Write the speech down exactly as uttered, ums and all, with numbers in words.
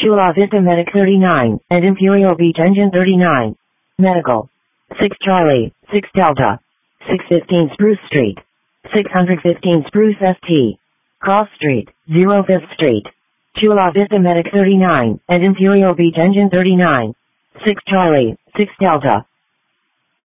Chula Vista Medic thirty-nine, and Imperial Beach Engine thirty-nine. Medical. six Charlie, six Delta. six fifteen Spruce Street. six fifteen Spruce S T. Cross Street, zero fifth Street. Chula Vista Medic thirty-nine, and Imperial Beach Engine thirty-nine. six Charlie, six Delta.